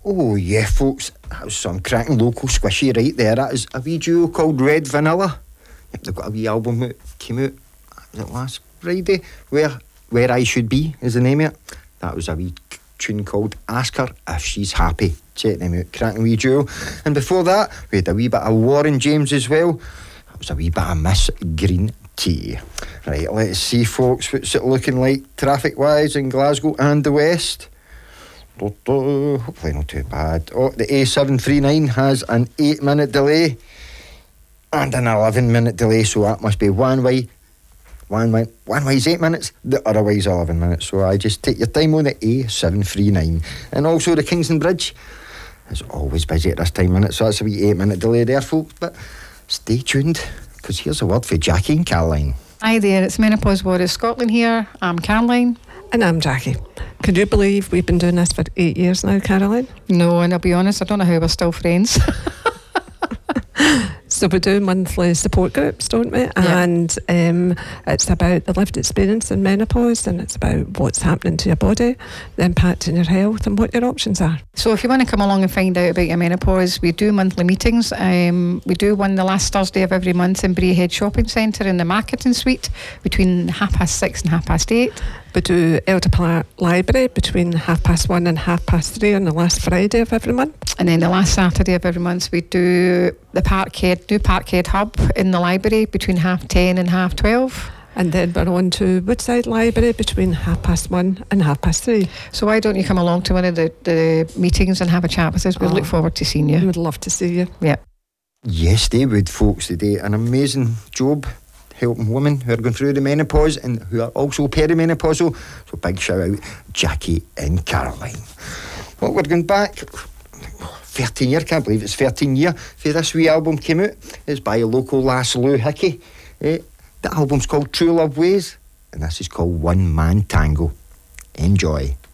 Oh yeah, folks, that was some cracking local squishy right there. That is a wee duo called Red Vanilla. Yep, they've got a wee album that came out, was it last Friday? Where I Should Be is the name of it. That was a wee tune called Ask Her If She's Happy. Check them out, cracking wee duo. And before that, we had a wee bit of Warren James as well. That was a wee bit of Miss Green Tea. Right, let's see, folks, what's it looking like traffic-wise in Glasgow and the West. Hopefully not too bad. Oh, the A739 has an 8-minute delay and an 11-minute delay, so that must be one way is 8 minutes, the other way is 11 minutes. So I just take your time on the A739. And also the Kingston Bridge is always busy at this time minute, so that's a wee 8-minute delay there, folks. But stay tuned, because here's a word for Jackie and Caroline. Hi there, it's Menopause Warriors Scotland here. I'm Caroline. And I'm Jackie. Could you believe we've been doing this for 8 years now, Caroline? No, and I'll be honest, I don't know how we're still friends. So we do monthly support groups, don't we? Yeah. And it's about the lived experience in menopause, and it's about what's happening to your body, the impact on your health, and what your options are. So if you want to come along and find out about your menopause, we do monthly meetings. We do one the last Thursday of every month in Braehead Shopping Centre in the Marketing Suite between 6:30 and 8:30. We do Elder Park Library between 1:30 and 3:30 on the last Friday of every month. And then the last Saturday of every month we do the new Parkhead Hub in the library between 10:30 and 12:30. And then we're on to Woodside Library between 1:30 and 3:30. So why don't you come along to one of the meetings and have a chat with us? We'll look forward to seeing you. We would love to see you. Yeah. Yes, they would, folks. They do an amazing job helping women who are going through the menopause and who are also perimenopausal. So big shout out, Jackie and Caroline. Well, we're going back 13 years, can't believe it's 13 years for this wee album came out. It's by a local lass, Lou Hickey. The album's called True Love Ways, and this is called One Man Tango. Enjoy.